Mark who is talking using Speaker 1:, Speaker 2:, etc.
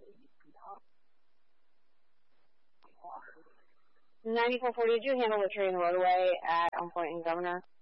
Speaker 1: 9440, did you handle the tree in the roadway at Elm Point and Governor?